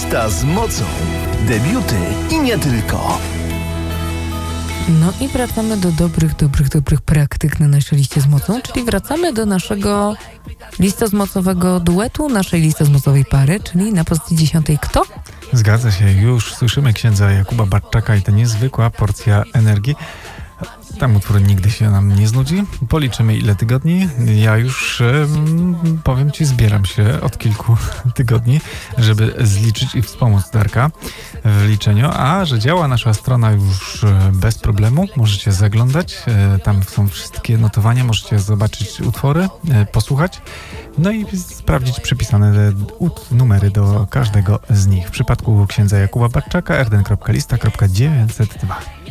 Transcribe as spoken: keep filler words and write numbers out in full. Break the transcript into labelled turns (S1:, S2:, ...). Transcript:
S1: Lista z mocą. Debiuty i nie tylko.
S2: No i wracamy do dobrych, dobrych, dobrych praktyk na naszej liście z mocą, czyli wracamy do naszego listozmocowego duetu, naszej listozmocowej pary, czyli na pozycji dziesiątej kto?
S3: Zgadza się, już słyszymy księdza Jakuba Bartczaka i ta niezwykła porcja energii. Tam utwór nigdy się nam nie znudzi. Policzymy ile tygodni. Ja już um, powiem Ci, zbieram się od kilku tygodni, żeby zliczyć i wspomóc Darka w liczeniu. A że działa nasza strona już bez problemu, możecie zaglądać. Tam są wszystkie notowania, możecie zobaczyć utwory, posłuchać. No i sprawdzić przypisane numery do każdego z nich. W przypadku księdza Jakuba Bartczaka r d n kropka lista kropka dziewięćset dwa.